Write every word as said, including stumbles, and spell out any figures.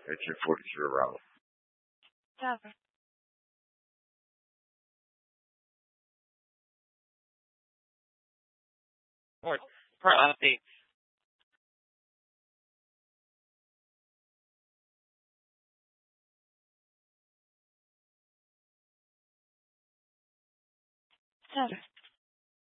It's your forty-three Bravo. Copy. Or per update. Copy.